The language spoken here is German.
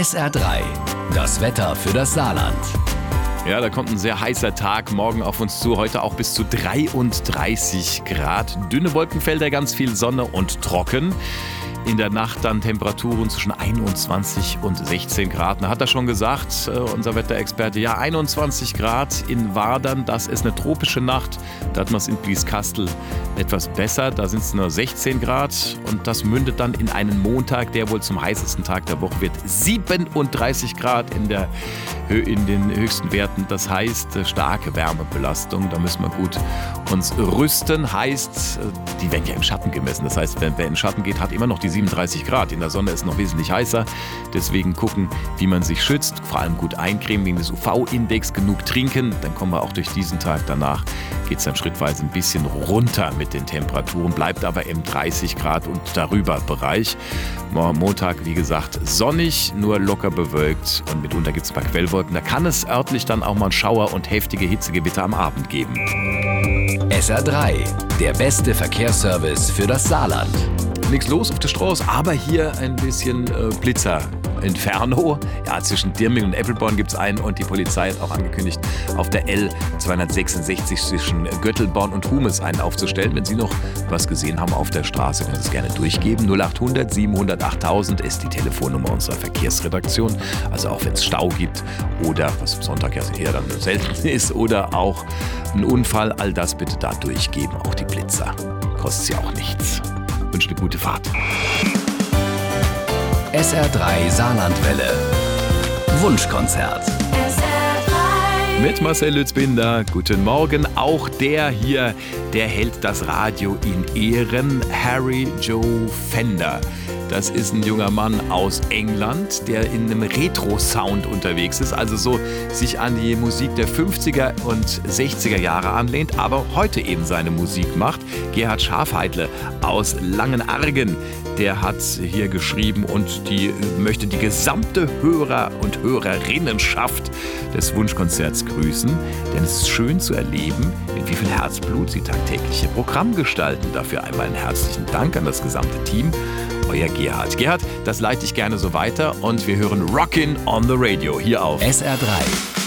SR3, das Wetter für das Saarland. Ja, da kommt ein sehr heißer Tag morgen auf uns zu. Heute auch bis zu 33 Grad. Dünne Wolkenfelder, ganz viel Sonne und trocken. In der Nacht dann Temperaturen zwischen 21 und 16 Grad. Da hat er schon gesagt, unser Wetterexperte, ja 21 Grad in Wadern, das ist eine tropische Nacht. Da hat man es in Blieskastel etwas besser, da sind es nur 16 Grad. Und das mündet dann in einen Montag, der wohl zum heißesten Tag der Woche wird. 37 Grad in den höchsten Werten. Das heißt, starke Wärmebelastung, da müssen wir gut uns rüsten. Heißt, die werden ja im Schatten gemessen. Das heißt, wer in den Schatten geht, hat immer noch die 37 Grad. In der Sonne ist es noch wesentlich heißer. Deswegen gucken, wie man sich schützt. Vor allem gut eincremen wegen des UV-Index, genug trinken. Dann kommen wir auch durch diesen Tag. Danach geht es dann schrittweise ein bisschen runter mit den Temperaturen. Bleibt aber im 30 Grad und darüber Bereich. Montag, wie gesagt, sonnig, nur locker bewölkt. Und mitunter gibt es ein paar Quellwolken. Da kann es örtlich dann auch mal einen Schauer und heftige Hitzegewitter am Abend geben. SR3, der beste Verkehrsservice für das Saarland. Nichts los auf der Straße, aber hier ein bisschen Blitzer-Inferno. Ja, zwischen Dirming und Eppelborn gibt es einen und die Polizei hat auch angekündigt, auf der L266 zwischen Göttelborn und Humes einen aufzustellen. Wenn Sie noch was gesehen haben auf der Straße, können Sie es gerne durchgeben. 0800 700 8000 ist die Telefonnummer unserer Verkehrsredaktion. Also auch wenn es Stau gibt oder, was am Sonntag ja eher dann selten ist, oder auch ein Unfall, all das bitte da durchgeben, auch die Blitzer. Kostet sie auch nichts. Ich wünsche eine gute Fahrt. SR3 Saarlandwelle. Wunschkonzert. Mit Marcel Lützbinder. Guten Morgen. Auch der hier, der hält das Radio in Ehren. Harry Joe Fender. Das ist ein junger Mann aus England, der in einem Retro-Sound unterwegs ist, also so sich an die Musik der 50er und 60er Jahre anlehnt, aber heute eben seine Musik macht. Gerhard Schafheidle aus Langenargen, der hat hier geschrieben und die möchte die gesamte Hörer- und Hörerinnenschaft des Wunschkonzerts grüßen, denn es ist schön zu erleben, mit wie viel Herzblut sie tagtäglich ihr Programm gestalten. Dafür einmal einen herzlichen Dank an das gesamte Team. Euer Gerhard. Gerhard, das leite ich gerne so weiter und wir hören Rockin' on the Radio hier auf SR3.